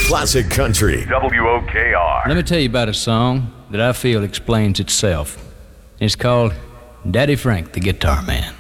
classic country. WOKR. Let me tell you about a song that I feel explains itself. It's called Daddy Frank the Guitar Man.